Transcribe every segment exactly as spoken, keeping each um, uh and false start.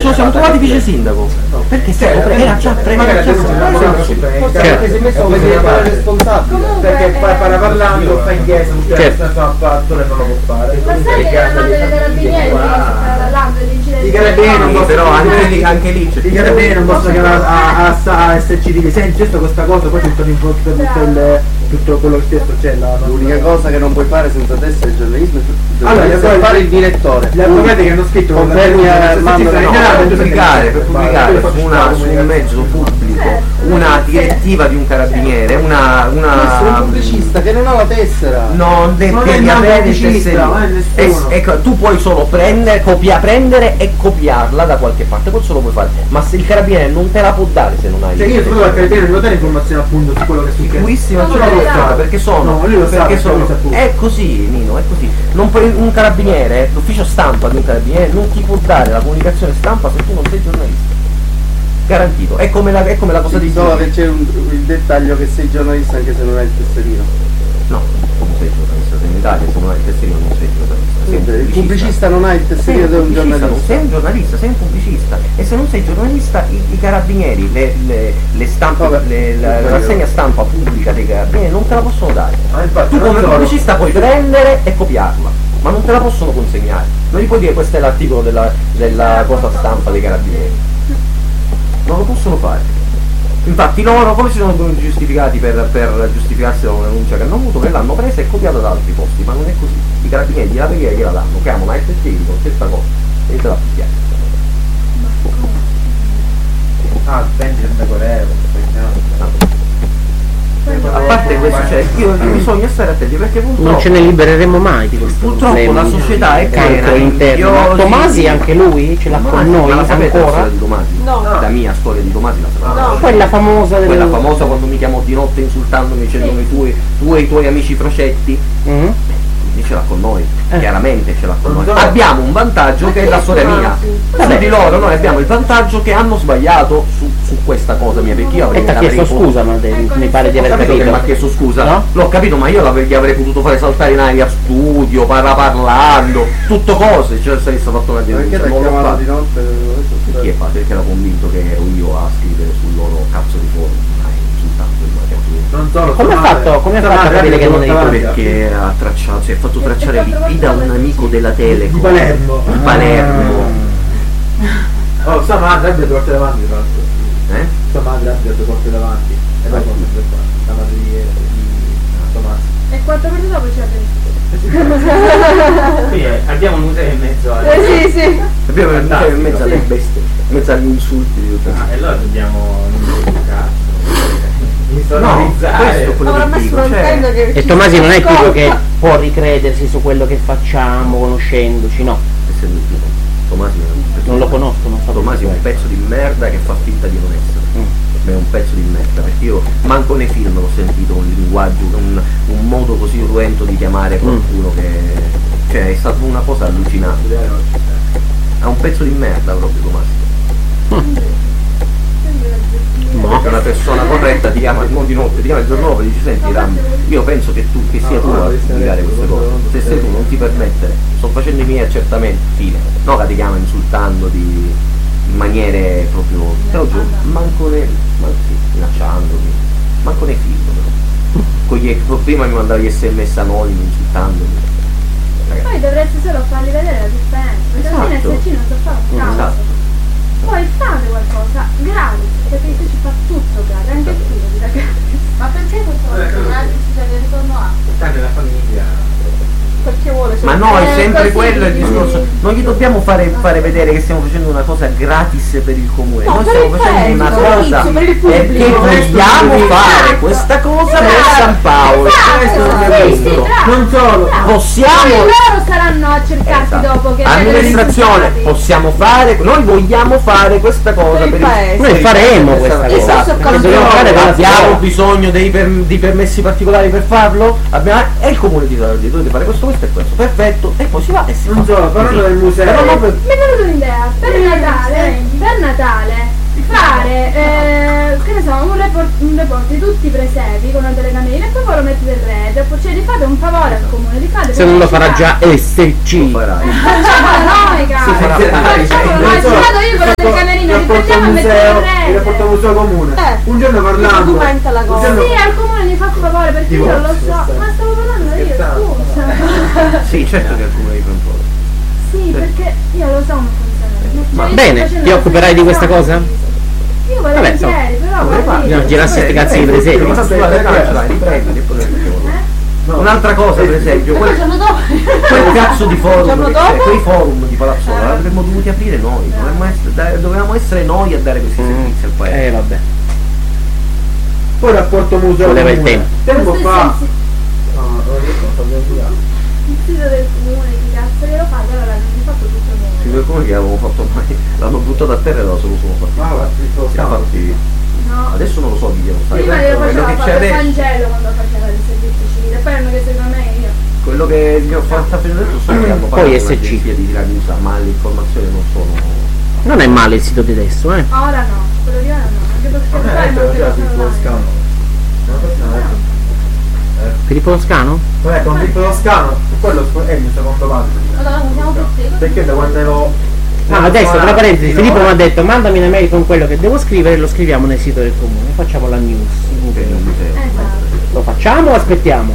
lo siamo trovati vice sindaco, perché stato pre- era già preso, perché si è messo come responsabile, perché parlando fa in chiesa, un fattore non lo può fare. Ma sai che erano delle carabinieri parlando dell'incidente? I carabinieri però anche lì, anche lì c'è i carabinieri non possono chiamare a, a, a esserci di senti giusto questa cosa, poi tutto, tutto, il, tutto quello che c'è là. L'unica cosa che non puoi fare senza testa è il giornalismo, allora devi fare il direttore. Gli avvocati che hanno scritto confermi a mando per pubblicare, per pubblicare su, una, su un mezzo pubblico una direttiva di un carabiniere, una, una un pubblicista che non ha la tessera, non devi avere tessera. Ecco, tu puoi solo prendere, copia, prendere e copiarla da qualche parte, questo lo puoi fare, ma se il carabiniere non te la può dare se non hai. Cioè io trovo al carabiniere non dare informazioni appunto su quello che succede. Sicurissimo, ce l'ho fatto perché sono, no, lui lo perché sa, sono è così Nino, è così. Non puoi, un carabiniere, l'ufficio stampa di un carabiniere non ti può dare la comunicazione stampa se tu non sei giornalista. Garantito, è come la, è come la cosa di solo che c'è un, il dettaglio che sei giornalista anche se non hai il tesserino. No, non sei giornalista, sei in Italia, se non hai il tesserino non sei giornalista. Sei un il pubblicista non ha il tesserino di un giornalista. Non sei un giornalista, sei un pubblicista. E se non sei giornalista, i, i carabinieri, le, le, le stampe, Vabbè, le, la, la rassegna stampa pubblica dei carabinieri non te la possono dare. Ah, infatti, tu come pubblicista puoi prendere e copiarla, ma non te la possono consegnare. Non gli puoi dire questo è l'articolo della, della cosa stampa dei carabinieri. Non lo possono fare. Infatti loro come si sono giustificati per, per giustificarsi da un'annuncia che hanno avuto, che l'hanno presa e copiata da altri posti, ma non è così. I carabinieri gliela preghiera gliela danno, chiamano a S T I con questa cosa e te la picchiare. Ah, spendi trenta euro. A parte questo, cioè, io bisogna stare attenti perché purtroppo non ce ne libereremo mai di questo purtroppo problema, la società è cancro interno. Ma Tomasi anche lui ce l'ha con noi la sapete ancora? La storia di Tomasi? No. La mia storia di Tomasi la sapete? No. Quella famosa del... Quella famosa quando mi chiamò di notte insultandomi dicendo i tuoi, tu e i tuoi amici frocetti. Mm-hmm. Ce l'ha con noi, eh. chiaramente ce l'ha con noi. Abbiamo un vantaggio che è la storia mia. Su di loro noi abbiamo il vantaggio che hanno sbagliato su, su questa cosa mia, perché io avrei, e ti ha chiesto avrei scusa, ma de- mi pare di aver capito. Che mi ha chiesto scusa, no? L'ho capito, ma io l'avrei, avrei potuto fare saltare in aria studio, parla parlando, tutto cose, cioè se avessi fatto una denuncia. Perché ti ha chiamato di notte? Perché fa? Perché era convinto che ero io a scrivere sul loro cazzo di forum. Non solo, come ha fatto, come ha fatto a capire che non eri tu? Perché ha tracciato, si è fatto tracciare l'I P da un amico della Telecom di Palermo. Di Palermo. Oh, sua madre abbia due porte davanti, tra l'altro. Eh? Sua madre abbia due porte davanti. E poi come la madre di, di Tommaso. E quattro minuti dopo c'è Quindi abbiamo un museo in mezzo a... Eh sì, sì. Abbiamo un museo in mezzo alle bestie, in mezzo agli insulti di tutto. Ah, e allora dobbiamo non dire cazzo. No, questo è quello che dico, cioè... E Tomasi non è quello che può ricredersi su quello che facciamo conoscendoci, no. Tomasi non lo conosco, non so. Tomasi è un pezzo di merda che fa finta di non essere. Mm. È un pezzo di merda, perché io manco nei film l'ho sentito un linguaggio, un, un modo così cruento di chiamare qualcuno mm. che. Cioè è stata una cosa allucinante. È un pezzo di merda proprio Tomasi. Mm. No. Perché una persona corretta ti chiama non di notte, ti chiama il giorno dopo e dici senti Rambo, io penso che tu che sia tu a pubblicare queste cose, se sei tu non ti permettere, sto facendo i miei accertamenti, fine, no che ti chiama insultando di, in maniere proprio, te lo giuro, manco nei, man, sì, minacciandomi, manco nei film però. Con gli, prima mi mandava gli sms anonimi insultandomi. Ragazzi. Poi dovreste solo fargli vedere la differenza, perché alla fine S C non so fare un cazzo. Esatto. Poi fate qualcosa gratis, perché se ci fa tutto gratis, anche il figlio di da gratis. Ma perché questo gratis c'è il ritorno a? Tanto la famiglia. Perché vuole ma no, è sempre quello il discorso, non gli dobbiamo fare, fare vedere che stiamo facendo una cosa gratis per il comune, no, noi stiamo facendo una cosa per perché vogliamo fare questa cosa per San Paolo. Sì, sì, non solo possiamo, loro saranno a cercarti esatto. dopo che amministrazione possiamo fare, noi vogliamo fare questa cosa per, per il paese, noi faremo questa cosa, esatto. Fare, abbiamo bisogno dei per, di permessi particolari per farlo, abbiamo, e il comune ti dovete dovete fare questo questo e questo, perfetto, e poi si va e si non fa. so, parlando del museo, però no, per... mi è venuta un'idea per Natale, per Natale fare eh, che ne so, un, rep- por- le porti tutti i presepi con una telecamera e poi poi lo metti del rete, cioè gli fate un favore al comune, gli fate Se non lo farà già S C. Lo farai. noi, cazzo. Facciamo io con la telecamerina, li prendiamo e mettiamo il il rapporto rete. museo comune. Eh, Un giorno parlando. documenta la cosa. un giorno- Sì, al comune gli fa favore perché io non lo so, ma stavo parlando io, scusa. Sì, certo che alcune di un po'. Sì, perché io lo so come funziona. Ma Cioè, io bene, sto facendo ti occuperai di questa cosa? Io Vabbè, volentieri, però guardi, No, girassi sti cazzi di presepi. Ma sulla telecamera, dai, riprendi e poi un'altra cosa, per esempio, poi il quel, giorno dopo quel cazzo di forum, giorno che dopo? c'è, quei forum di Palazzola l'avremmo dovuti aprire noi, dovremmo essere, dai, dovevamo essere noi a dare questi servizi al paese. Eh vabbè. Poi rapporto museo Voleva il comune. tempo. Tempo questo è fa. il sensi- No, non lo dico, abbiamo sbagliato. il sito del comune, che cazzo glielo fate? Allora non fatto tutto noi. Sì, come che avevamo fatto mai? L'hanno buttato a terra e da solo sono partiti. Ah, va, Siamo siamo partiti. No. Adesso non lo so di chi lo sta. Prima glielo Quello faceva che c'è fare adesso, Angelo quando faceva il servizio civile, poi hanno chiesto da me io. quello che mi ho fatto facendo adesso sono che hanno Poi parlato S C. dell'agenzia di Siracusa, ma le informazioni non sono. Non è male il sito di adesso, eh. Ora no, quello di ora no, anche perché Eh, fai ecco, molto già da sul parlare. Toscano. Una persona ha detto. Filippo Toscano? Vabbè, con Filippo Toscano, quello è il mio secondo padre. Allora usiamo tutti. Perché da quando ero. Ah, adesso tra parentesi Filippo mi ha detto mandami una mail con quello che devo scrivere e lo scriviamo nel sito del comune, facciamo la news. Che non mi sembra. Esatto. Lo facciamo o aspettiamo?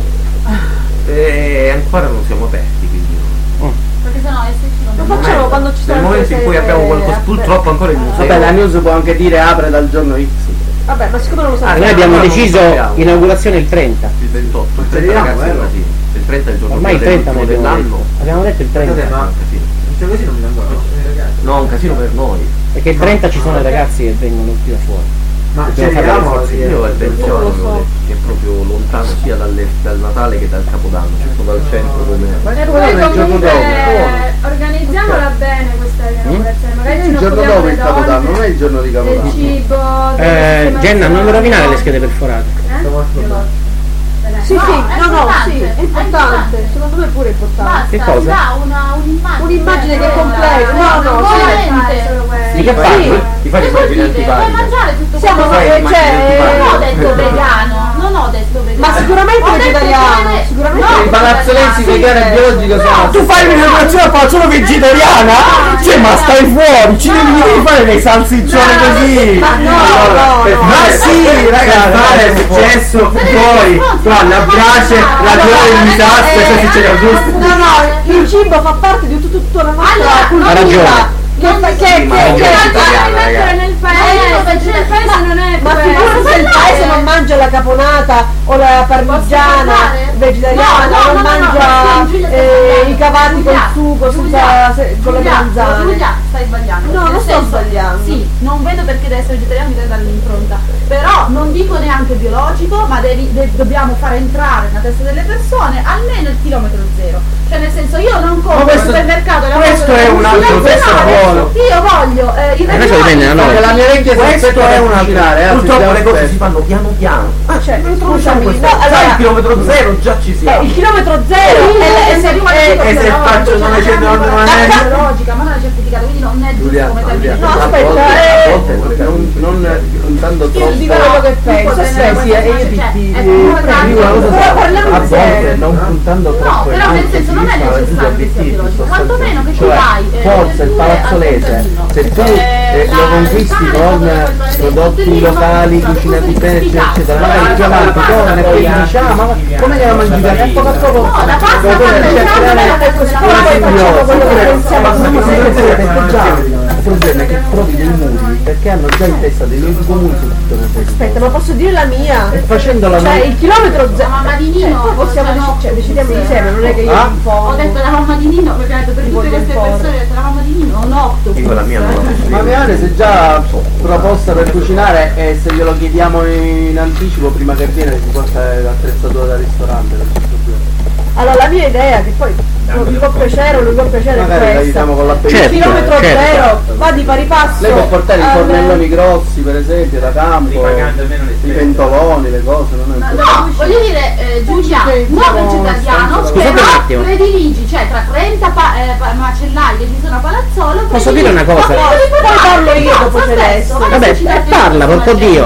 E ancora non siamo aperti, quindi. Perché sennò S C non Lo facciamo quando ci sono Nel momento in le cui abbiamo qualcosa, presepe. purtroppo ancora il museo. Vabbè, la news può anche dire apre dal giorno X. Vabbè, ma siccome non lo Ah, sappiamo. noi abbiamo non lo deciso sappiamo. inaugurazione il trenta. Il ventotto, il trenta Speriamo, ragazzi eh. era sì. Il trenta è il giorno Ormai il prima trenta del- ne abbiamo dell'anno. detto. Abbiamo detto il trenta. Scusate, ma- Cioè così non mi danno No, un casino per noi. Perché il trenta ci sono i ragazzi che vengono più fuori. Ma Dobbiamo ci fare arriviamo le a forze. dire- Io il ventotto Non lo avevo so. detto che è proprio lontano sia dalle- dal Natale che dal Capodanno, cioè proprio dal centro come. Ma E quello poi è il giorno comunque dopo. organizziamola bene questa inaugurazione, magari ci Il giorno occupiamo dopo il delle Capodanno, non è donne, il giorno di del Capodanno. cibo, Eh, Jenna, non mi rovinare le schede perforate. Stiamo ascoltando. Sì, sì, no, no, sì, è importante. È Secondo me pure è importante. Che cosa? dà una, un'immagine. Un'immagine che è completa. No, no, non sì. fare solo questo. Di che Sì. parli? Ti fai l'immagine Puoi antipatica. mangiare tutto Siamo, quello fai eh, immagini cioè, antipatiche. non ho detto vegano, non ho detto vegano. Ma sicuramente Ho detto vegetariano, che- sicuramente no, I palazzolensi vegano. vegano e biologico sono. Tu fai un'inaugurazione a Palazzola vegetariana? Cioè, ma stai fuori, ci devi devi fare le salsiccione così. Ma no, Allora, no, per no. Ma fare- sì, per ragazzi, fare è successo poi qua la brace, la viola il disastro e poi c'è Augusto. No, no, il cibo fa parte di tutto, tutta la nostra Allora, cultura. ha ragione. Che, fa- che, Sì, ma che, non che, è Ma vegetariana, devi mettere ragazzi. nel paese, cioè nel paese non è ma questo. figurati se il paese non mangia la caponata o la parmigiana parlare? vegetariana, No, no, non no, no, mangia no, Giulia, stai eh, sbagliando. i cavalli col Giulia, sugo, senza, Giulia, se- con le Giulia, melanzane. Giulia, stai sbagliando. No, Nel non sto senso, sbagliando. Sì, non vedo perché deve essere vegetariano mi deve dare l'impronta. Però non dico neanche biologico, ma devi, de- dobbiamo fare entrare nella testa delle persone almeno il chilometro zero. Cioè nel senso io non compro al questo- supermercato la questo cosa è del un altro consulenza, testo no, buono. Io voglio eh, il Eh, questo dipende da noi. Perché la mia vecchia Questo sospetta è da una cucinare, eh, purtroppo anzi, le cose già si fanno piano piano. Ah, Cioè, introduciamo scusami, questo. no, Sai, allora- il chilometro zero già ci Eh, siamo. il chilometro zero Sì, è, e è, se arriva la è- cibo e se biologico, faccio cioè, novecento la novantanove biologica, ma non è certificato, quindi non è giusto Giulia, come Giulia, termine. No, a aspetta, volte- eh. a volte non, non puntando Io troppo. dico quello che penso, aspetta, io ti Cioè, ti- è ti- come prego, tanto- una cosa però sola. parliamo A di volte serio. non puntando No, troppo però nel senso non è necessario che sia biologico, quantomeno che tu cioè, vai eh, forse il due palazzolese, al contadino. se tu Eh, eh, la- lo il conquisti pane con come quel- quel prodotti contadino, locali, ma cucinati cose bene, eccetera, sti eccetera, cazzi, magari più la avanti pasta torna e poi poi- dici ah ma come che la mangi bene? E poco a poco No, la pasta come fatta quella in cercare casa, ecco, siccome una poi facciamo simbiosi. quello che pensiamo Ma tutti, sì, sì, sì, sì, perché già il problema è che trovi dei muri perché hanno già in testa dei luoghi comuni su tutto il territorio. Aspetta, ma posso dire la mia? E facendo la Cioè, il chilometro zero. La mamma di Nino, Cioè, poi possiamo cioè, no, dec- cioè, decidiamo sì. insieme, non è che io Ah? impongo. Ho detto la mamma di Nino, perché ho detto per Ti tutte voglio queste imporre. persone, ho detto la mamma di Nino, un octopus. Io la mia non la posso Ma dire. Viale se già proposta per cucinare e se glielo chiediamo in anticipo prima che viene si porta l'attrezzatura da ristorante, non c'è problema. Allora, la mia idea, che poi non mi può piacere o non mi può piacere, Magari è la questa. aiutiamo con Il l'appetito. Certo, chilometro certo. zero va di pari passo. Lei può portare i al- fornelloni grossi per esempio da campo, Ripagando almeno le i spese. pentoloni, le cose, non è un problema. No, voglio dire, eh, Giulia, Sì, non siamo vegetariano, Scusate un però attimo. prediligi, cioè tra trenta pa- eh, pa- macellai che ci sono a Palazzolo. Posso prediligi- dire una cosa? Ma poi Poi parlo io no, dopo sto Celeste. stesso, ma Vabbè, se ci date parla, una porco cena. Dio.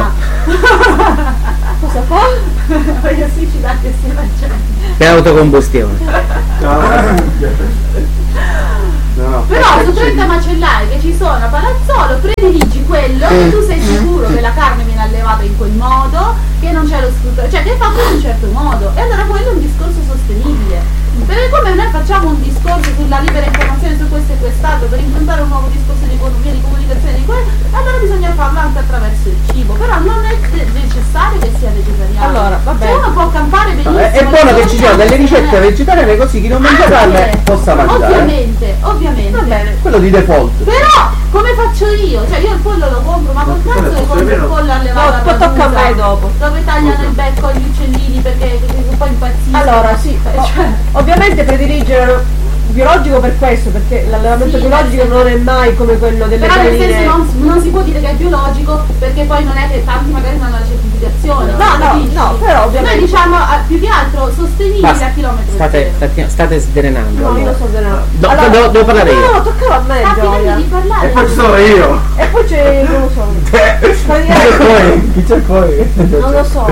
Cosa fa? Voglio suicidarti assieme a gente. È autocombustione. No, no, Però su trenta macellai che ci sono a Palazzolo prediligi quello che tu sei sicuro che la carne viene allevata in quel modo, che non c'è lo sfruttamento, cioè che è fatto in un certo modo, e allora quello è un discorso sostenibile. Perché come noi facciamo un discorso sulla libera informazione su questo e quest'altro per improntare un nuovo discorso di economia, di comunicazione, di quello, allora bisogna farlo anche attraverso il cibo, però non è necessario che sia vegetariano. Allora, va bene. Cioè uno può campare benissimo. È buono che ci siano delle ricette vegetariane così chi non mangia carne possa mangiare. Ovviamente, ovviamente. Va bene. Quello di default. Però come faccio io? Cioè io il pollo lo compro, ma col cazzo che compro il pollo allevato No, poi tocca a me dopo. dove tagliano il becco agli uccellini perché, perché poi impazziscono. Allora sì, Cioè, o- ovviamente prediligere biologico per questo, perché l'allevamento Sì, biologico sì. non è mai come quello delle però nel galline. senso non, non si può dire che è biologico perché poi non è che tanti magari non hanno la certificazione. No, no, capisci? no, però ovviamente. Noi diciamo ah, più che altro sostenibile Basta. a chilometro State, zero. state, state sdrenando. No, io allora. non sto dicendo. Do- devo- devo parlare no, io. No, toccava a me, Sta Gioia. finendo di parlare. E poi ci sono io. E poi c'è, non lo so. Chi c'è poi? Chi c'è poi? Non lo so.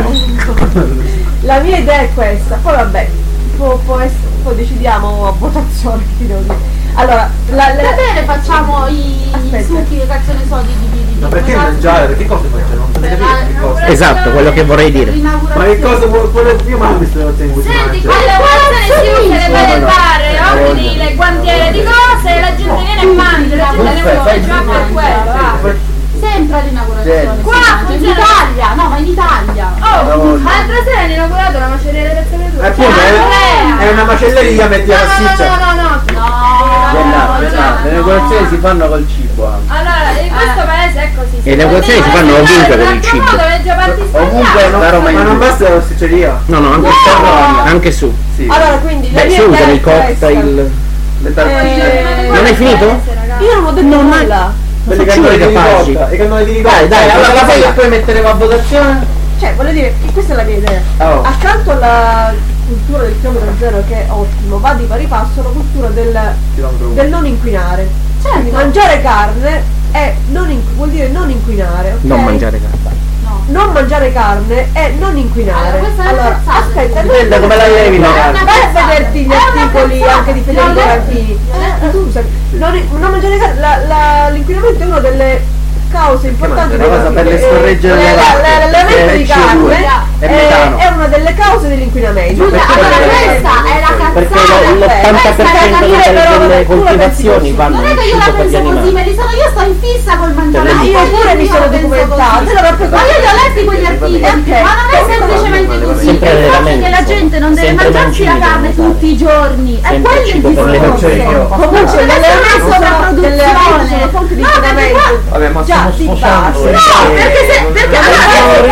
La mia idea è questa, poi vabbè, può, può essere, poi decidiamo a votazione che ti devo dire. Allora, la, la, Va bene, facciamo i, i Aspetta. succhi, che cazzo ne so, di di di di Ma perché mangiare? Perché cosa facciamo? Non Per potete la- capire che cosa. Esatto, quello che vorrei dire. Ma che cosa vuole vuole- io mai ho visto le cose in cui si Senti, mangia. quelle volte si usa le belle no. barre, Eh, ordini no. le guantiere di cose e la gente viene e mangia, la gente ne Aspetta, vuole, fai- già per quello, va. sempre all'inaugurazione. Sì. si Qua mangia. in funziona- Italia, no, ma in Italia. Oh, l'altra sera hanno inaugurato la macelleria del Sacreto. Eh, appunto, è, è una macelleria, metti la No, no, salsiccia. no, no, no, no. Eh, No, Le no, negoziazioni si fanno col cibo anche. Allora, in questo paese è così. E le negoziazioni si fanno ovunque per il cibo. Ovunque, No, da Roma ma in non giù. basta la pasticceria. No, no, anche, No! anche su. Sì. allora quindi la Beh, mia si idea usano è i cocktail. Le Eh, tartine. Non hai finito? Io non ho detto Non hai- nulla. Quelli facciamo cannoli le di capaci. ricotta. I cannoli di ricotta. Dai, dai, Allora allora la sai fai- che poi metteremo a votazione? Cioè, voglio dire, che questa è la mia idea. Oh. Accanto alla cultura del chilometro zero, che è ottimo, va di pari passo la cultura del, Chilometro uno. del non inquinare. Certo. Quindi mangiare carne è non in- vuol dire non inquinare, ok? Non mangiare carne. no. Non mangiare carne è non inquinare. Allora, questa è una Allora, cazzata. aspetta, Dipende come la levi la Vai carne. a vederti gli È una articoli cazzata. anche di Federico L'ho letto. Rafini. L'ho letto. Eh, scusa, non, non mangiare carne, la- la- l'inquinamento è una delle cause importanti mangiare? Una cosa per le eh, scorreggere la- le la- vacche, la- l'allevamento che di è C O due, carne è è, metano. è una delle cause dell'inquinamento. Giulia, perché- allora perché- questa è la cazzata. Perché lo- l'ottanta per cento capire delle, però delle come- come coltivazioni pensi vanno Non è in che io cibo la per gli penso così, animali. Melisana, io sto in fissa col mangiare. Per le- Io pure mi sono la penso documentata, così. allora per Ma io li ho letti quegli articoli, Ok. ma non è semplicemente così. Sempre Il fatto allevamento, che la gente non deve sempre mangiarsi la mancini carne devono tutti i giorni. È Sempre quello il cibo per le discorso. macerie. Comunque Non deve essere una sovrapproduzione. sono fonti di No, perché inquinamento. qua- Vabbè, ma Già, stiamo di sfociando. base. No, perché se perché allora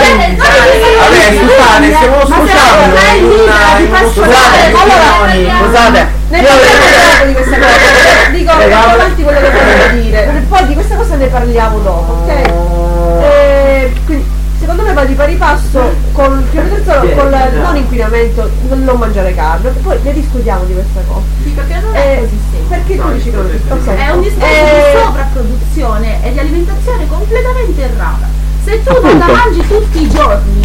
Vabbè, scusate, stiamo sfociando in una- in uno- scusate, allora, Scusate, ne io parliamo dopo di questa cosa. Dico Raga, vado avanti quello che volevo dire. Poi di questa cosa ne parliamo dopo, ok? Eh, quindi secondo me va di pari passo con il chilometro zero, con il non inquinamento, non non mangiare carne. Poi ne discutiamo di questa cosa. Sì, perché non è Eh, così semplice. perché tu dici che non è così? È un discorso Eh, di sovrapproduzione e di alimentazione completamente errata. Se tu non la Appunto. mangi tutti i giorni,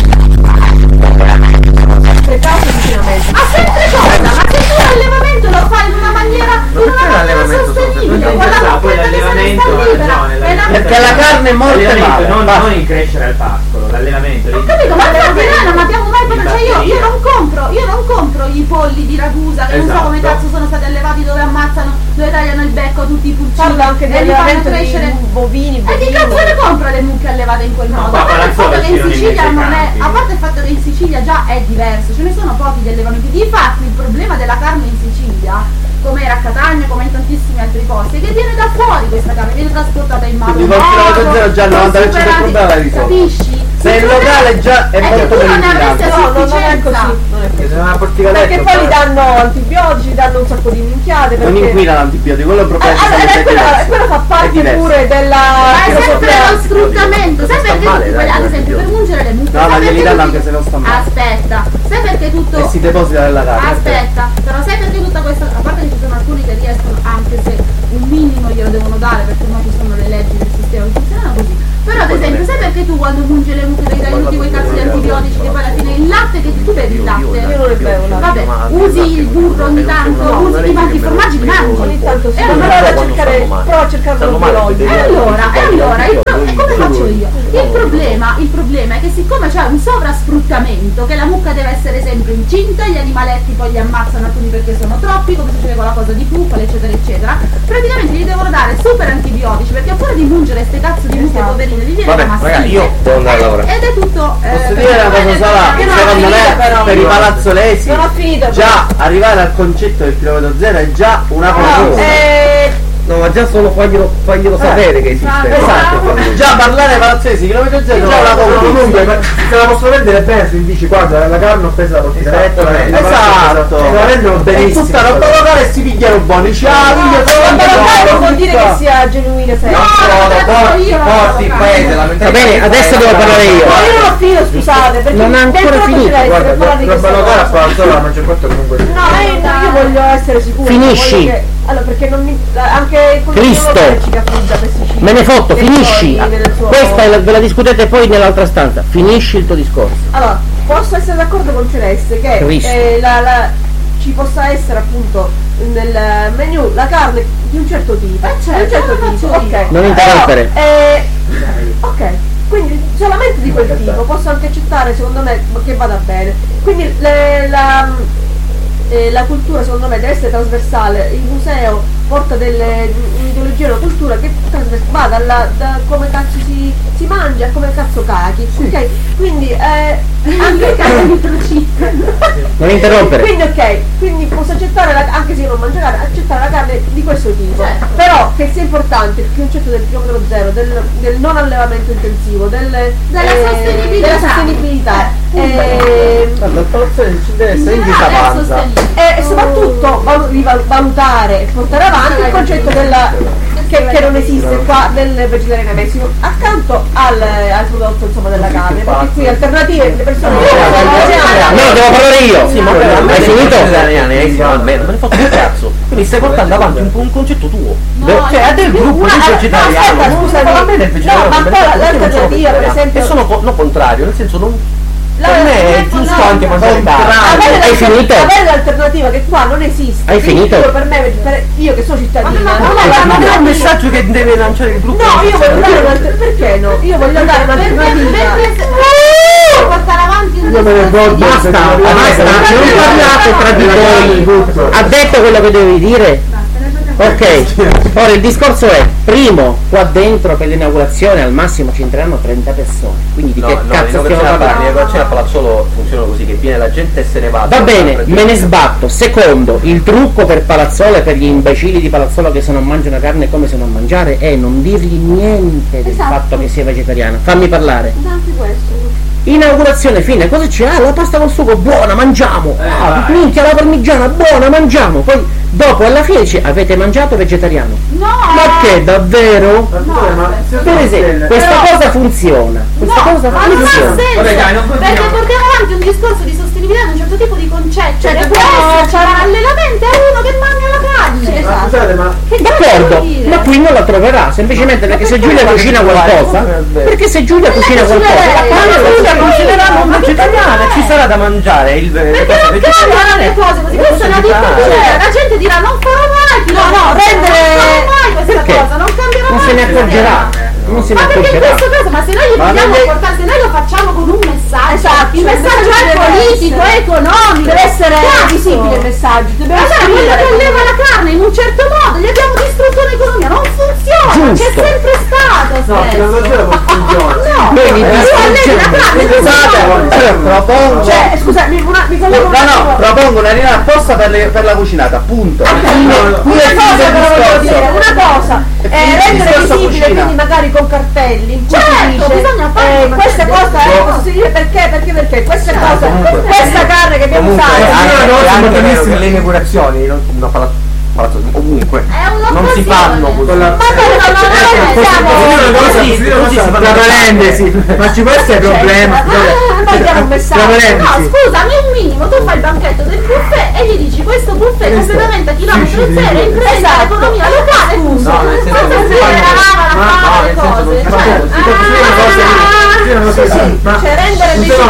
per causa di inquinamento. ma sempre cosa? Ma se tu l'allevamento lo fai in una maniera, in perché una maniera l'allevamento sostenibile, sono- guarda Poi che l'allevamento sta ha libera, ragione, e la- l'allevamento- Perché la carne è morta e L'allevamento, male, non, basta. non in crescere al pascolo, l'allevamento. Ho lì- capito, ma infatti noi non abbiamo mai in parlato, cioè io, io batteria. non compro, io non compro i polli di Ragusa che non so come Esatto. cazzo sono stati allevati, dove ammazzano, dove tagliano il becco a tutti i pulcini Parlo anche di e li fanno allevamento crescere. di bovini, E chi cazzo le compra le mucche allevate in quel No, modo? qua A parte il fatto Palazzolo che in ci sono Sicilia invece non è, campi. a parte il fatto che in Sicilia già è diverso, ce ne sono pochi di allevamenti. Difatti il problema della carne in Sicilia, come era a Catania, come in tantissimi altri posti, è che viene da fuori questa carne, viene trasportata in mare. Quindi col chilometro zero già il novanta per cento del problema l'hai risolto. Capisci? Se il locale già è che molto tu per non ne avresti inquinante. No, no, non è sufficienza. così. Non è così. Che se una porticaletta. Perché poi gli danno antibiotici, gli danno un sacco di minchiate. Non perché- inquina l'antibiotico, quello è Eh, proprio allora, eh, quello, quello fa parte pure della Ma è sempre filosofia. lo sfruttamento, sai perché male, tutti quelli- dai, ad esempio per mungere le mucche, No, ma sai glieli perché danno tutti- anche se non sta male. Aspetta, sai perché tutto E si deposita nella carne. Aspetta, però sai perché tutta questa, a parte che ci sono alcuni che riescono, anche se un minimo glielo devono dare perché ormai ci sono le leggi del sistema che funzionano così. Però ad esempio, sai perché tu quando mungi le mucche devi dare tutti tu bevi il latte? Io non ne bevo latte. Vabbè, usi il burro ogni tanto, usi ti mangi i formaggi, li mangi. Ogni tanto sì, E ma allora- allora cercare, prova a cercare quello biologico. E allora, e allora, il pro- e come faccio io? Il problema, il problema è che siccome c'è un sovrasfruttamento, che la mucca deve essere sempre incinta, gli animaletti poi li ammazzano alcuni perché sono troppi, come succede con la cosa di bufala, eccetera, eccetera, praticamente gli devono dare super antibiotici, perché fuori di mungere ste cazzo di mucche poverine, gli viene Vabbè, la mastite. ragazzi, io devo andare a lavorare. Ed è tutto... eh, Posso dire una cosa sola? Io non ho Secondo finito, me però. per i palazzolesi Non ho finito. già arrivare al concetto del chilometro zero è già una però. cosa. Eh, No, ma già solo faglielo, faglielo sapere che esiste. Esatto, già parlare ai palazzolesi chilometro zero è già una cosa. Comunque, ma se la posso vendere bene, se dici guarda la carne ho preso la portata. Esatto, Se la vendono è benissimo. tutta roba locale e si pigliano buoni. Ciao, io non vuol dire che sia genuina sempre. Porti il paese, la Va bene, adesso devo parlare io. No, io non ho finito, scusate, perché Non ha ancora dentro finito, ci deve essere Guarda, parlare di roba questa locale a cosa. Palazzolo la maggior parte comunque. No, eh, no, io voglio essere sicura. Finisci. voglio che- allora, perché non mi. Anche il Cristo. ci capuggia pesticidi. Me ne fotto, Che finisci. poi nel suo- Questa è la- ve la discutete poi nell'altra stanza. Finisci il tuo discorso. Allora, posso essere d'accordo con Celeste che Cristo. eh, la, la- ci possa essere appunto nel menu la carne di un certo tipo. Eh, certo, di un certo lo tipo, faccio ok. io. Non interrompere. Però, eh, ok, quindi solamente di quel tipo posso anche accettare, secondo me, che vada bene. Quindi le- la, eh, la cultura secondo me deve essere trasversale. Il museo porta delle un'ideologia, una cultura che trasvers- va dalla, da come cazzo si, si mangia a come cazzo cachi. Ok? Quindi eh, anche Non interrompere. quindi ok, quindi posso accettare la, anche se io non mangio carne, accettare la carne di questo tipo. Certo. Però che sia importante il concetto del chilometro zero, del, del non allevamento intensivo, del, Della eh, sostenibilità. della sostenibilità. Eh, eh, Guarda, il palazzolo ci deve essere in generale è disavanza. sostenibile. e soprattutto valu- rival- valutare e portare avanti il concetto della, che, che non esiste qua del vegetarianesimo accanto al, al prodotto insomma della carne, perché qui alternative le persone No, devo parlare io. Sì, ma Hai finito? almeno, me ne faccio un cazzo. Quindi stai portando avanti un, un concetto tuo. No, Cioè, a te il gruppo una- di no, vegetariano. aspetta, scusami. Ma a me del vegetariano No, ma non me ne poi frega, perché non sono l'alternativa, per vegetariano. esempio- E sono co- no, contrario, nel senso non. La- Per me è no, giusto no, anche mangiare carne. avere Hai l'alter- finito? avere l'alternativa che qua non esiste. Hai quindi finito? Io per me vegetari- io che sono cittadina Ma- ma- non ma- è ma- Ma è un l'alternativa. messaggio che deve lanciare il gruppo. No, io voglio dare un'alternativa. Perché no? Io voglio dare un'alternativa. Per portare avanti un discorso di- Basta, basta, non parlate tra di voi. Ha detto quello che dovevi dire? Ok, ora il discorso è, primo, qua dentro per l'inaugurazione al massimo ci entreranno trenta persone, quindi di No, che no, cazzo stiamo parlando? l'inaugurazione a Palazzolo funziona così, che viene la gente e se ne va. Va bene, me ne sbatto. Secondo, il trucco per Palazzolo e per gli imbecilli di Palazzolo che se non mangiano carne come se non mangiare è non dirgli niente del Esatto. fatto che sia vegetariana. Fammi parlare. Anche questo. Inaugurazione, fine, cosa c'è? Ah, la pasta col sugo, buona, mangiamo! Ah, minchia, la parmigiana, buona, mangiamo! Poi, dopo, alla fine dice, avete mangiato vegetariano? No! Ma che, davvero? Ma se Per esempio, questa cosa funziona, questa cosa Ma non ha funziona. senso, Vabbè, dai, non perché continuiamo. portiamo avanti un discorso di sostenibilità di un certo tipo di concetto, Cioè, che che può però esserci c'è- parallelamente a uno che mangia la carne. Sì, Ma scusate, ma Che D'accordo, cazzo vuol dire? ma qui non la troverà, semplicemente perché se Giulia cucina qualcosa, perché se Giulia cucina qualcosa, Ma la Giulia cucinerà non Ma che vegetariana, cazzo ci è? sarà da mangiare il le Perché cose non cambiano le cose così, questo è una dittatura, la gente dirà non farò mai, no, no, rendere, non farò mai questa Perché? cosa, non cambierò non mai. se ne questa accorgerà, idea. non se ne Ma perché in accorgerà. questo caso, ma se noi gli Ma vogliamo vede- portare, se noi lo facciamo con un messaggio, Esatto, il cioè, messaggio il è messaggio deve politico, essere- è economico, Deve essere Cazzo! visibile il messaggio. Dobbiamo Allora quello scrivere. che alleva la carne in un certo modo, gli abbiamo distrutto l'economia, non funziona, Giusto. c'è sempre stato no, spesso. secondo me non funziona. No, Noi vi tu allevi la carne, Scusate, propongo. Cioè, scusa, mi, una, mi collego No, un attimo. no, propongo una linea apposta per, le- per la cucinata, punto. Una cosa però voglio dire, una cosa, eh, rendere discorso visibile, cucina. quindi magari con cartelli in cui Certo, si dice bisogna fare eh, una queste cartella. cose eh, posso dire perché, perché, perché, queste cose, comunque. questa carne che abbiamo Comunque, usato. anche, una cosa è anche vero importantissima. che le inaugurazioni, non, no, palazzo, palazzo, comunque, È un'occasione. non si fanno così. Con la- Ma però no, no, no, Posso siamo... dire una cosa, Così, posso dire una così cosa? si fa Tra la- parentesi, ma ci può essere problema? Ah, poi diamo un messaggio. Tra parentesi. No, scusami, un minimo, tu fai il banchetto del buffet e gli dici questo buffet completamente a chilometro zero, impresa l'economia locale, scusa. No, nel senso Non che si si fanno- lava, no, fare no, le nel senso cose, che si cioè, fanno- si può dire una cosa- ah, sì, una cosa Sì, così, ma cioè rendere un visibile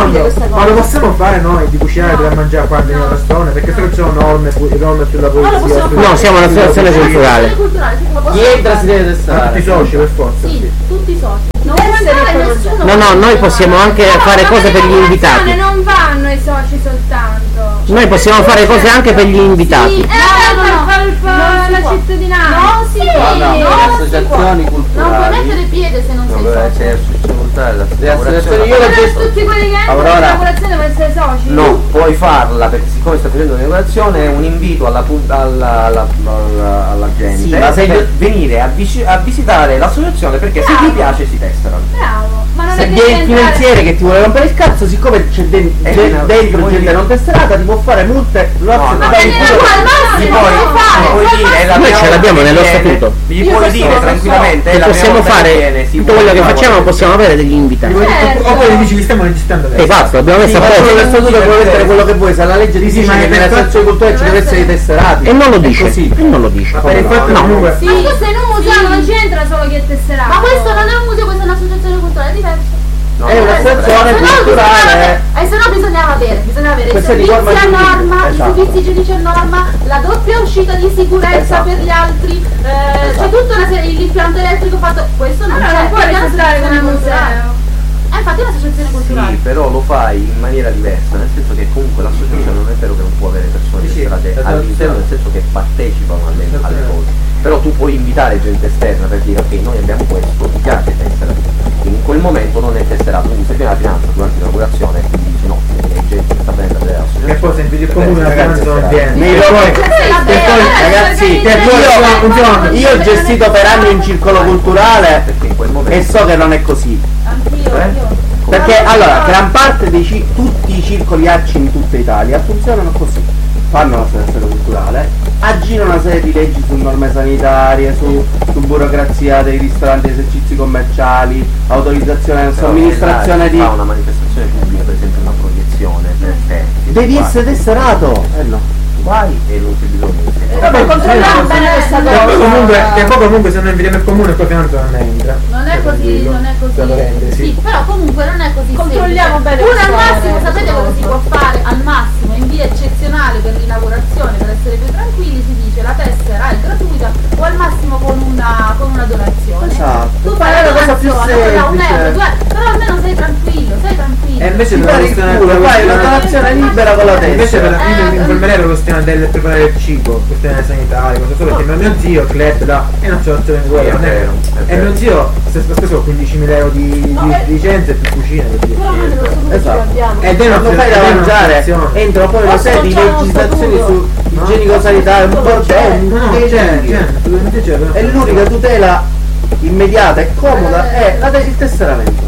sbaglia questa Ma cosa. lo possiamo fare noi di cucinare per mangiare qua nel restaurante? Perché se non ci sono norme, pu- norme sulla polizia. su- No, siamo una situazione culturale. culturale, sì, lo Chi possono entra fare. si deve Ma tutti testare. i soci per forza. Sì, tutti i soci. Non può Essere entrare con- nessuno. No, no, noi possiamo anche fare cose per gli invitati. Non vanno i soci soltanto. Noi possiamo fare cose anche per gli Sì, invitati. eh, no, per no, fare il- non si la può. cittadinanza. Non si può, No, no, non le si associazioni può. Non puoi culturali. mettere piede se non No, sei però socio. c'è l'associazione culturale, la Le associazioni, io Ma l'ho non chiesto. tutti quelli che entrano Aurora. all'inaugurazione devono essere soci. No, puoi farla perché siccome sta facendo un'inaugurazione è un invito alla, pub- alla, alla, alla, alla gente Sì, ma se per io- venire a, vici- a visitare l'associazione perché se gli piace si testano. Bravo. Ma non Se è che viene il devi entrare- finanziere che ti vuole rompere il cazzo, siccome c'è den- Eh, c'è no, dentro vuoi gente dire- non tesserata, ti può fare multe. Lo No, no, dai Ma il ne culo. può al massimo, Gli non puoi, puoi fare. gli puoi Al dire, è la massimo. Noi ce prima l'abbiamo volta nello che viene, statuto. Gli Io puoi questo dire lo so. tranquillamente è E la prima possiamo volta che fare viene, si tutto vuole quello che fare facciamo, qualcosa. possiamo avere degli invitati. Certo. Oppure dici li stiamo registrando adesso. Esatto, abbiamo Sì, messo a ma solo posto. lo statuto può mettere quello che vuoi, se la legge dice Sì, ma che è nelle per- associazioni culturali ci deve essere i tesserati. E non lo È dice. così. E non lo dice. Ma per il No, fatto no. comunque. Sì. Ma scusa, in un museo non c'entra solo chi è tesserato. Ma questo non è un museo, questa è un'associazione culturale diversa. No, È no, un'associazione Se no, culturale. E se no bisognava avere, bisognava avere i Questa è di servizi forma a giuridica, norma, i esatto. servizi igienici a norma, la doppia uscita di sicurezza Esatto. per gli altri, eh, c'è Esatto. tutta una serie, l'impianto elettrico fatto, questo non Allora c'è, non puoi perché è registrare come un'associazione culturale. museo. Eh, infatti è un'associazione culturale. Sì, però lo fai in maniera diversa, nel senso che comunque l'associazione non è vero che non può avere persone Sì, sì, tesserate esatto. all'interno, nel senso che partecipano alle, alle cose. Però tu puoi invitare gente esterna per dire ok, noi abbiamo questo, ti piace tessera. In quel momento non è tesserato, quindi se viene la finanza durante l'inaugurazione e dici no, è gente che sta prendendo delle associazioni. E poi se inviti il comune la finanza non viene. Nei luoghi- Sì, e vabbè, poi, vabbè, ragazzi, perché io, funziona. io ho gestito per anni un circolo culturale Perché in quel momento e so che non è così. Anch'io, Eh? io. Perché allora, gran parte dei ci- tutti i circoli A C I in tutta Italia funzionano così. Fanno l'associazione culturale, aggirano una serie di leggi su norme sanitarie, su, su burocrazia dei ristoranti, esercizi commerciali, autorizzazione, però somministrazione se di... fa una manifestazione pubblica, per esempio una proiezione per te. Devi Vai. essere tesserato! Eh no. Vai e non c'è bisogno di te. Vabbè, controlliamo bene questa E poi cosa. comunque, e poi comunque se noi invitiamo il comune poi finanza non entra. Non è Cioè, così, tranquillo. non è così. Se lo rende, sì. Sì, però comunque non è così. Controlliamo semplice. bene Uno al questa massimo, cosa. sapete cosa si può fare? Al massimo, in via eccezionale per l'inaugurazione, per essere più tranquilli, si dice la tessera è gratuita o al massimo con una, con una donazione. Esatto. Tu Fai fai la una cosa più donazione, quella un semplice. euro, due, però almeno sei tranquillo, sei tranquillo. E invece Ti per la pari il questione culo, fai una della- donazione libera con la Invece per tessera. la, io mi Eh, informerei per la questione del preparare il cibo, questione sanitaria, cosa solo perché mio zio, club, là, è un'associazione di quella, Sì, è non è vero, è E vero. mio zio si è speso quindicimila euro di, di, No, eh. di licenze più cucina per dire. Però noi dello statuto ce Esatto. l'abbiamo. Ed è una Quando fai da è una mangiare funzione. entrano poi una Forse serie di non c'è uno legislazioni statuto. su igienico-sanitario, un bordello, un No, c'è, delirio. c'è, assolutamente c'è. però- E l'unica tutela immediata e comoda è la del tesseramento.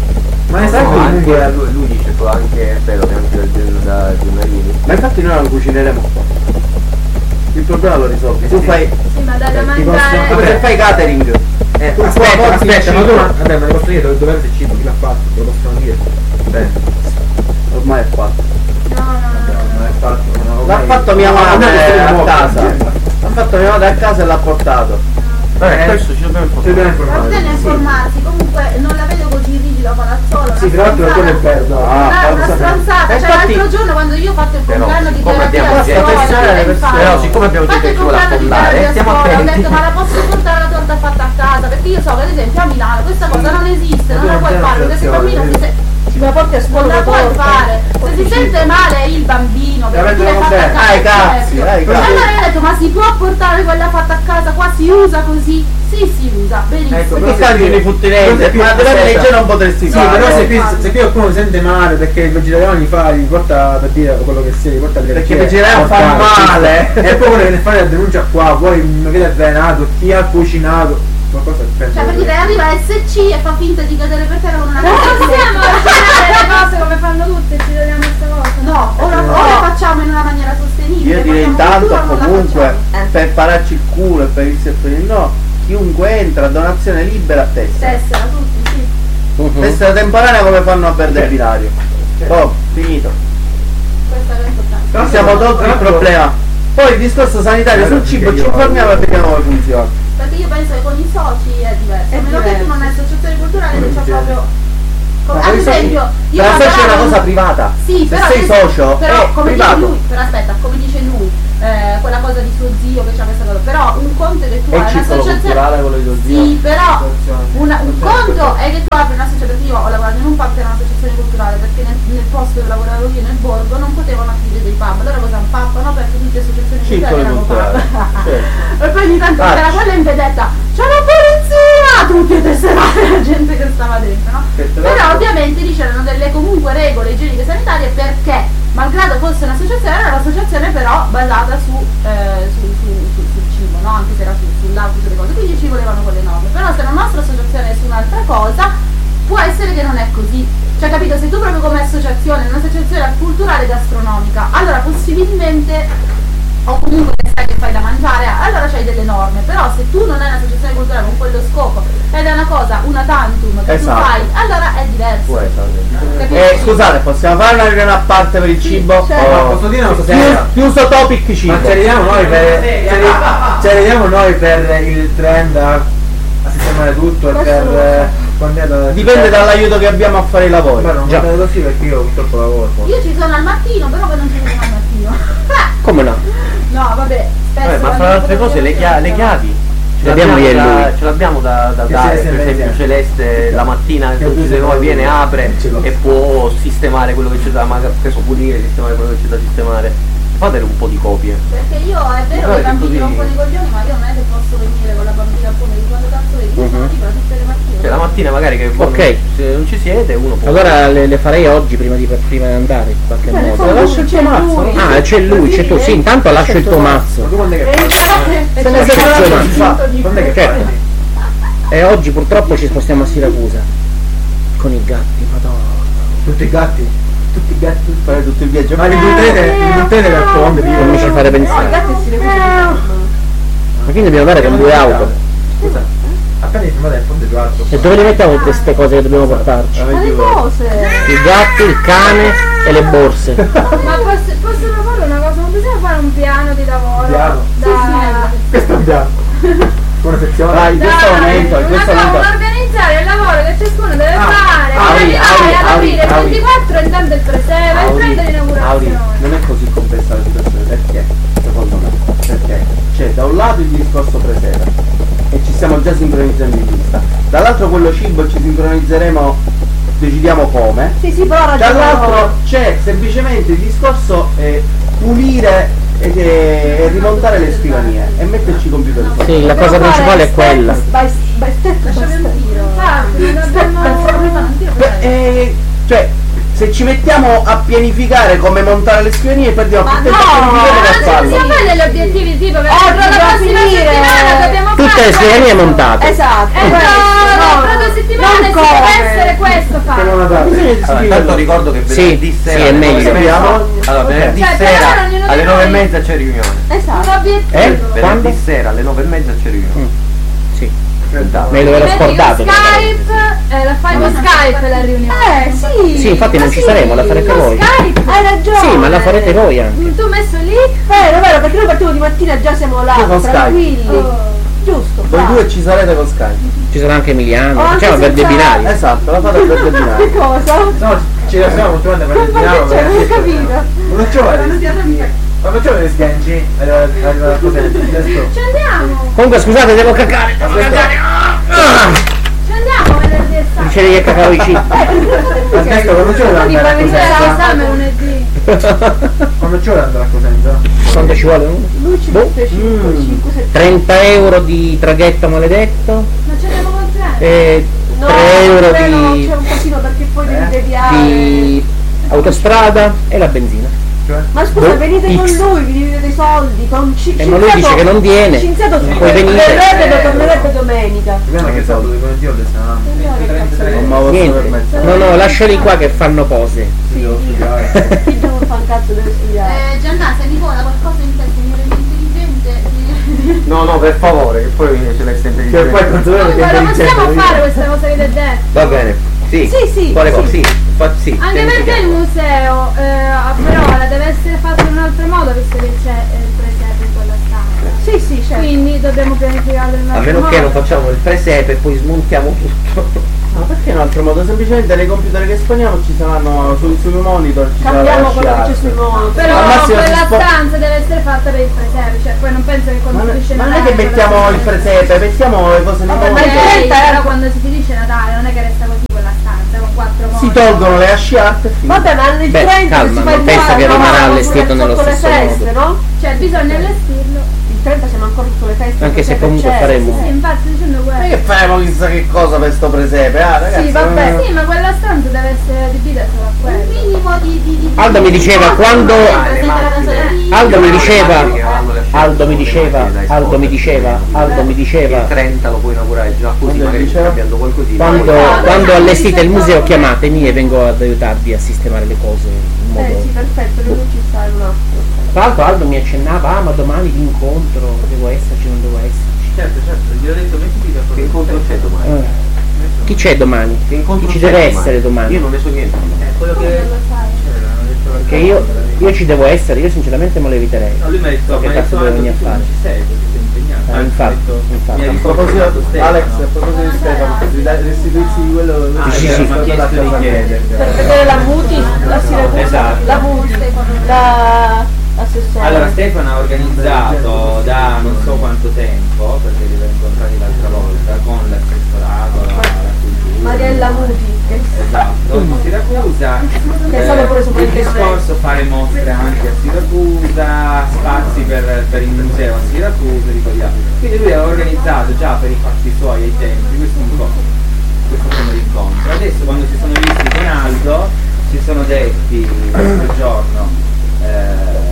Ma è No, sempre anche comunque lui, lui dice che anche è vero che anche da, da giornalini. Ma infatti noi non cucineremo qua. Il problema lo risolvi. Tu fai. Sì, ma dai da Ti posso- mangiare. Come se fai catering. Eh, Tu qua aspetta, porti aspetta, il ma tu cibo. vabbè, ma le posso dire dove dove è il cibo, chi l'ha fatto, te lo possono dire. Beh, Ormai è fatto. No, no, no. non è fatto, no, L'ha ormai- fatto mia No, madre no, a no, casa. no. L'ha fatto mia madre a casa e l'ha portato. Vabbè, questo ci dobbiamo Ci dobbiamo informare. informare. Bisogna informarsi, comunque non la vedo così rigido a Palazzolo. Sì, tra l'altro quello è bello. Ah, Una, una forza- stronzata, Eh, cioè infatti- l'altro giorno quando io ho fatto il Però, compleanno di siccome terapia abbiamo a gente- scuola, attenzione alle che persone. Però siccome abbiamo Fatto gente il che ci vuole compleanno di affollare, terapia a stiamo scuola, ho attenti. detto ma la posso portare la torta fatta a casa? Perché io so che ad esempio a Milano questa cosa non esiste, non la puoi fare, perché se il bambino si se- Ci la porti a non scuola la la puoi torta. fare, se si sente male il bambino perché Veramente l'hai non fatta a bene. casa. Ai cazzi, certo. ai E cazzi. allora io ho detto ma si può portare quella fatta a casa? Qua si usa così? Sì, si usa, benissimo. Ecco, però Perché se tanti più- di futtinenze, però se ma più- della aspetta. legge non potresti Sì, fare. però se, eh, qui, infatti. se qui qualcuno si sente male perché il vegetariano gli fa, gli porta per dire quello che sia, gli porta per Perché il vegetariano fa male. E poi quello che ne fa la denuncia qua, poi mi vede avvelenato, chi ha cucinato, qualcosa penso. Cioè perché te arriva S C e fa finta di cadere per terra con una Non cosa possiamo cucinare le cose come fanno tutte, ci togliamo questa cosa. No, ora, Eh, ora no. facciamo in una maniera sostenibile. Io direi facciamo intanto cultura, non la comunque facciamo. per pararci il culo e per il settore no, chiunque entra, donazione libera, testa. Tessera, tutti, sì. Mhm. Tessera temporanea come fanno a Verde Vilario. Oh, finito. Questo è importante. Però Siamo tolti il problema. Poi il discorso sanitario sul cibo ci informiamo e vediamo come funziona. Perché io penso che con i soci è diverso. È A meno che tu diverso. non hai associazione culturale che c'ha proprio. Come, Ma a ad esempio, io la socio è una lavoravo- cosa privata. Sì, Se però sei ad esempio- socio però è come dice privato. lui, però aspetta, come dice lui, eh, quella cosa di suo zio che c'ha questa cosa, però un conto è che tu È il hai circolo culturale quello di tuo zio. Sì, però una- un conto è che tu apri un'associazione, perché io ho lavorato in un pub che era un'associazione culturale, perché nel, nel posto dove lavoravo io nel borgo non potevano aprire dei pub, allora cosa un pub? No, perché tutte le associazioni culturali Circolo erano pub. culturale. E poi ogni tanto Ah. c'era quella in vedetta, c'è la polizia, tutti a tesserare la gente che stava dentro, no? Che tra Però l'altro- ovviamente lì c'erano delle comunque regole igieniche sanitarie perché, malgrado fosse un'associazione, era un'associazione però basata su, eh, su, su, su, sul cibo, no? Anche se era su, sull'auto, sulle cose, quindi ci volevano quelle norme. Però se la nostra associazione è su un'altra cosa, può essere che non è così. Cioè, capito, se tu proprio come associazione, un'associazione culturale gastronomica, allora possibilmente, o comunque sai che fai da mangiare, allora c'hai delle norme. Però se tu non hai un'associazione culturale con quello scopo ed è una cosa, una tantum che Esatto. tu fai, allora è diverso. Può essere. Capito? Eh, scusate, possiamo fare una riunione a parte per il cibo? certo. O- Posso dire una cosa Chius- seria? Chiuso topic cibo. Ma ci arriviamo noi per ci arri- ci arriviamo noi per il trend a, a sistemare tutto e Questo per non lo so. eh, quando- Dipende dall'aiuto che abbiamo a fare i lavori. Ma non Già. va bene così perché io purtroppo lavoro. Io ci sono al mattino, però che non ci sono al mattino. Come no? No, vabbè, spesso Vabbè, ma quando fra le altre dico cose le, che chia- le io- chiavi ce Le abbiamo l'abbiamo io e da, lui. ce l'abbiamo da, da Che dare, Celeste per esempio Venezia. Celeste la mattina Che se lui se se no lo- viene, apre ce l'ho. e può sistemare quello che c'è da magari preso pulire, sistemare quello che c'è da sistemare. Fatele un po' di copie. Perché io è vero Allora, che i bambini così- rompono i coglioni, ma io non è che posso venire con la bambina come di quando cazzo vedi, io sono Mhm. libera tutte le mattine. Cioè la mattina magari che voi Ok. non- se non ci siete uno può. Allora le, le farei oggi prima di, prima di andare in qualche Beh, modo. fa- lascia il tuo mazzo. Ah, c'è lui, c'è tu. Sì, intanto lascio il tuo Ma mazzo. tu quando è che fai? Se ne Lascia il tuo sei mazzo. Quando è che Certo. fai? E oggi purtroppo ci spostiamo a Siracusa. Con i gatti, madonna. Tutti i gatti? Tutti i gatti? Fare tutto il viaggio. Ma li buttete, li buttete dal ponte Non mi ci fare No, i pensare. gatti si ne fermano. Ma quindi dobbiamo andare con due auto. Scusa, appena ti fermate al ponte più alto. E dove le mettiamo tutte queste cose che dobbiamo portarci? Ma le cose? I gatti, il cane e le borse. Ma posso, possono fare una cosa, non bisogna fare un piano di lavoro. Piano? Da, Questo è un piano. Una sezione. Dai, in questo da- momento, in una questo cosa, momento. organizzare il lavoro che ciascuno deve Ah, fare per Auri, arrivare Auri, ad Auri, aprire il Auri. ventiquattro intanto il presepe e il Auri, trenta Auri, l'inaugurazione. non è così complessa la situazione, perché? Secondo me. Perché? C'è da un lato il discorso presepe e ci stiamo già sincronizzando in vista. Dall'altro quello cibo ci sincronizzeremo, decidiamo come. Sì, sì, però ha Dall'altro ragione. c'è semplicemente il discorso eh, pulire ed, eh, e rimontare le scrivanie e metterci i computer sopra. Sì, la cosa principale è quella. By, by step by Lasciami un step. tiro. Infatti, non abbiamo... Come fanno un tiro? Beh, eh, cioè, se ci mettiamo a pianificare come montare le scrivanie perdiamo Ma più tempo no, a pianificare che a Ma non ci farlo. possiamo fare degli obiettivi tipo per Oggi entro la da prossima finire. settimana dobbiamo fare Tutte le scrivanie questo. montate. Esatto. Entro questo, la no, prossima settimana non ci come. deve essere questo fatto. Allora, intanto ricordo che Sì, venerdì sì, sera è alle meglio. nove e mezza- allora venerdì Cioè, per sera ora ognuno alle di nove e noi- mezza c'è riunione. Un Esatto. obiettivo. Eh? Venerdì Quando? sera alle nove e mezza c'è riunione. Sì, Intanto. me lo ero Vedi, scordato. con Skype, eh, la fai con Skype la riunione. Eh, sì. Sì, infatti non Ma ci sì. saremo, la farete Con voi. Skype. Hai ragione. Sì, ma la farete voi anche. Tu messo lì? Vero, vero, perché noi partiamo di mattina già siamo là, Sì, con tranquilli. Oh. Giusto. Voi bravo. due ci sarete con Skype. Ci sarà anche Emiliano, Oh, anche facciamo verde senza- binario. Esatto, la fate per Che binario. cosa? No, ci lasciamo continuamente per il Ma piano. che c'è? Non ho capito. Ma non c'ho Ma facciamo le sganci. Allora, allora, cos'è? Adesso. Ci andiamo. Comunque scusate, devo cacare, devo cacare. Ah! Ci andiamo venerdì e sabato. Dicevi che cacavo i cibi. Aspetta, quando c'è da andare a Venerdì e Cosenza? sabato lunedì. Quando c'è da andare a Cosenza? Quanto ci vuole? Lui ci Boh. mette cinque, Mm. cinque, sette. trenta euro di traghetto maledetto Ma ci andiamo con tre. e No, tre euro quello di, c'è un casino perché poi devi Eh? deviare. di autostrada e la benzina. Cioè? Ma scusa, Boh, venite X. con lui, vi dividete i soldi, con ci- Eh, ma lui dice che non viene. Scienziato Non sì, puoi venire. verrebbe, tornerebbe domenica. Il problema è che sabato di venerdì ho l'esame. Non me lo posso Niente. permettere. No, no, lasciali qua che fanno pose. Sì, devo studiare. Chi non fa un cazzo deve studiare. Eh, Gianna, se Nicola qualcosa in testa mi rende intelligente. No, no, per favore, che poi ce l'hai sempre Che poi quanto deve Comunque che lo possiamo intelligente. fare questa cosa che ti ho detto. Va bene. Sì. Sì, sì, Quale sì. cosa? Sì. Fa- sì. Anche perché il pianifichiamo. museo eh, a Verona deve essere fatto in un altro modo visto che c'è eh, il presepe in quella stanza. Sì, sì, certo. Quindi dobbiamo pianificarlo in un A altro meno modo. che non facciamo il presepe e poi smontiamo tutto. Ma perché un altro modo? Semplicemente nei computer che esponiamo ci saranno sui, sui monitor ci Cambiamo quello che sarà c'è sui monitor. Però Al massimo quella si spo- stanza deve essere fatta per il presepe, cioè poi non penso che quando Ma, si dice ma non è Natale che mettiamo il presepe, mettiamo le cose nei Vabbè, ma Ok, il monitor. trenta però quando si dice Natale non è che resta così quella stanza con quattro Si monitor. tolgono le asciatte e fine. Vabbè, ma il Beh, trenta calma, si fa non il penso mare, che no, rimarrà no, allestito sotto nello le stesso feste, modo. no? Cioè bisogna allestirlo. Il trenta siamo ancora sotto le feste. Anche il se presepe comunque c'è. faremo- Sì, infatti sto dicendo Ma quello. che faremo chissà che cosa per sto presepe? Ah ragazzi, Sì, vabbè. eh, Sì, ma quella stanza deve essere adibita solo a Un quello. minimo di, di, di Aldo mi diceva quando Aldo mi diceva Aldo mi diceva Aldo mi diceva Aldo mi Il diceva trenta lo puoi inaugurare già così, Quando magari diceva? cambiando qualcosina. quando, Poi- quando allestite il museo chiamatemi e vengo ad aiutarvi a sistemare le cose in Eh modo. sì, perfetto, lui non ci sta un attimo. Tra l'altro Aldo mi accennava, ah ma domani vi incontro, devo esserci, non devo esserci. Certo, certo, gli ho detto mettiti da Che incontro c'è domani? Eh, Chi c'è domani? Che incontro Chi ci c'è deve domani? essere domani? Io non ne so niente. È quello che c'era, hanno detto la Che io, io ci devo essere, io sinceramente me lo eviterei. No, lui mi ha detto, Che ma cazzo devo venire a fare? ci sei perché sei impegnato. Ah, Anzi, infatti, mi ha detto- infatti. mi ha a ricordato proposito, Stefano. Alex, a proposito di Stefano, restituirsi di quello che Ah, Sì, sì, sì. mi ha chiesto di chiedere. Per vedere la Muti, la Siracusa, Esatto. la Muti, la assessore. Allora Stefano ha organizzato da non so quanto tempo, perché li avevo incontrati l'altra volta, con l'assessorato, la, la cultura. Mariella Muti, che Esatto, di Siracusa. Che è stato pure il soprintendente. discorso fare mostre anche a Siracusa, spazi per, per il museo a Siracusa, di qua di là. Quindi lui aveva organizzato già per i fatti suoi ai tempi questo incontro, questo primo incontro. Adesso quando si sono visti con Aldo si sono detti questo giorno eh,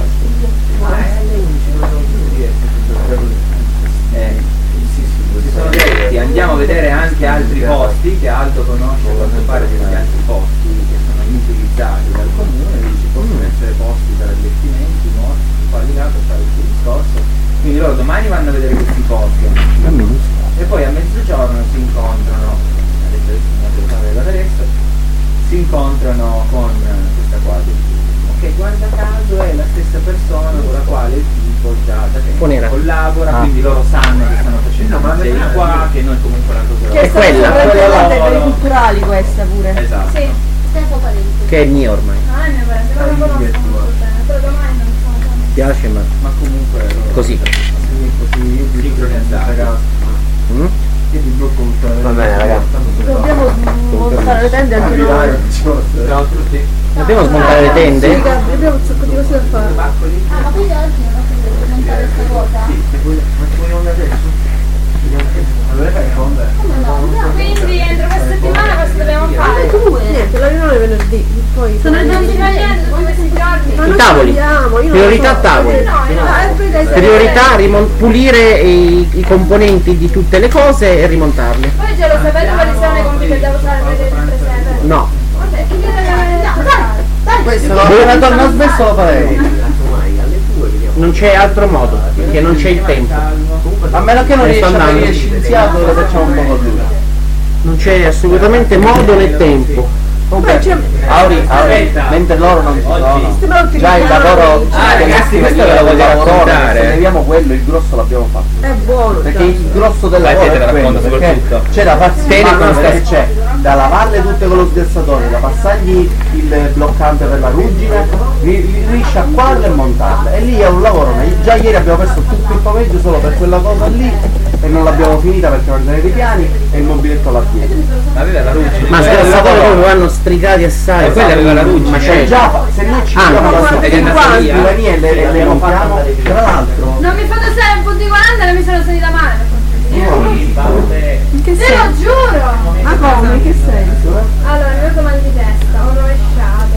eh, sì, sì, si sono detti andiamo a vedere anche altri posti che Aldo conosce, a quanto pare degli altri posti che sono inutilizzati dal comune, dice possono essere posti per allestimenti, mostre, qua di là per fare questo discorso. Quindi loro domani vanno a vedere questi posti e poi a mezzogiorno si incontrano, adesso non devo fare adesso, si incontrano con questa qua del tipo, che guarda caso è la stessa persona con la quale il tipo già da tempo Buonera. collabora, Ah. quindi loro sanno che stanno facendo un musei qua, che noi comunque la cosa che è È stata quella, sovrintendente quella dei loro. culturali questa pure. Esatto. Sì, Stefano Parente. Che è mio ormai. non è mio parente, però lo conosco molto bene, però domani non so. Mi piace ma Ma comunque loro così. sincronizzati. Mm? Va bene ragazzi. Dobbiamo montare le tende anche noi. Ciao a tutti. Dobbiamo smontare le Sì, tende? Gabri, abbiamo un sacco di cose da fare. Ah, ma quindi oggi non ho finito di montare questa cosa? Come no? No, Quindi entro questa settimana cosa dobbiamo fare? Niente, la riunione è venerdì, poi Non si fa niente tutti questi giorni. Ma I noi tavoli. vogliamo, io non Priorità lo so. tavoli. No, no. Ah, eh, vedi, sai- Priorità rimon- pulire i, i componenti di tutte le cose e rimontarle. Poi già lo sapete quali sono i compiti che devo fare per il presepe? No. Vabbè, chi deve fare? questo lo appena torna spesso lo farei. Casomai alle due vediamo. Non c'è altro modo, perché non c'è il tempo. A meno che non Sto riesci a andando. venire scienziato lo facciamo un po' con lui. Non c'è assolutamente modo né tempo. Comunque, Beh, c'è- Auri, Auri, mentre loro non ci sono, già il lavoro Ah, ragazzi, questo ve lo voglio raccontare. se leviamo quello, il grosso l'abbiamo fatto. È buono. Perché dai. il grosso del Vai, lavoro te è la quello, racconto perché soprattutto. c'è da farsi Te ne mano, consta- perché c'è da lavarle tutte con lo sgassatore, da passargli il bloccante per la ruggine, ri- ri- risciacquarle e montarle. E lì è un lavoro, ma già ieri abbiamo perso tutto il pomeriggio solo per quella cosa lì e non l'abbiamo finita perché non tenere i piani e il mobiletto là dietro. Ma aveva la ruggine. Ma quella- sgassatori proprio vanno strigati assai. E quella aveva la ruggine. Ma E c'è già fa- se noi ci Ah, diamo no, la guarda, sorte è andata quanti via. le mie le, le montiamo, tra l'altro Non mi fate usare un punto di quaranta e mi sono salita male. In che Te lo senso? giuro! Ma come? In che senso? Allora, mi è venuto mal di testa, ho rovesciato.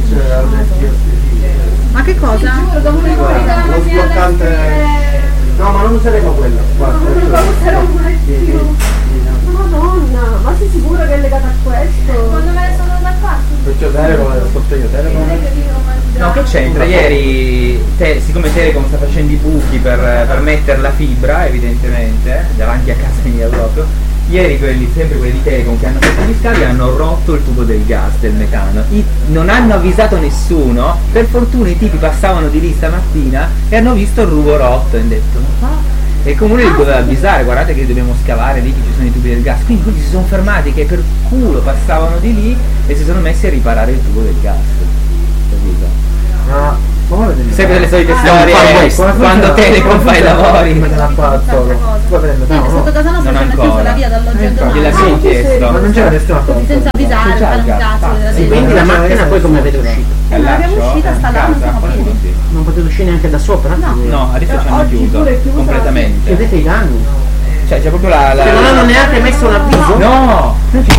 Ma che Ti cosa? giuro, dopo le cose della lo mattina sbloccante no ma non useremo quello guarda, non lo userò mai più. Madonna, ma sei sicura che è legata a questo? Quando me ne sono andata qua, perciò Telecom è lo sostegno Telecom. No, che c'entra? Ieri, te, siccome Telecom sta facendo i buchi per, per mettere la fibra, evidentemente, davanti a casa mia proprio, ieri quelli, sempre quelli di Telecom che hanno fatto gli scavi hanno rotto il tubo del gas, del metano. I- non hanno avvisato nessuno, per fortuna i tipi passavano di lì stamattina e hanno visto il rubo rotto e hanno detto, ma qua E il comune li doveva avvisare, guardate che dobbiamo scavare lì che ci sono i tubi del gas. Quindi quelli si sono fermati che per culo passavano di lì e si sono messi a riparare il tubo del gas. Capito? Ma sempre le solite storie quando Telecom fa i lavori. È stato casa nostra, Non ci ha messo ancora. la via dall'oggi al domani. Gliel'abbiamo chiesto. Ma non c'era nessuna Così senza avvisare, fare un cazzo della Sì, quindi la macchina poi come avete uscito? Non l'abbiamo uscita, sta là, non siamo a piedi. Non potete uscire neanche da sopra? No. No, adesso ci hanno chiuso completamente. Chiudete i danni. Cioè c'è proprio la, la... Che non hanno neanche messo un avviso? No!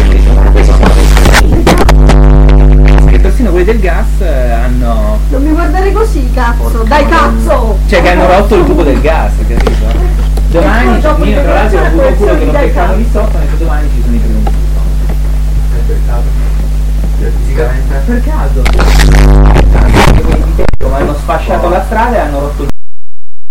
Che persino quelli del gas eh, hanno... Non mi guardare così, cazzo, dai cazzo! Cioè che hanno rotto il tubo del gas, capito? Domani, dopo io tra l'altro ho avuto quello che non dai peccavo di cazzo. sotto, e domani ci sono i primi. fisicamente. Per caso? Mi hanno sfasciato la strada e hanno rotto il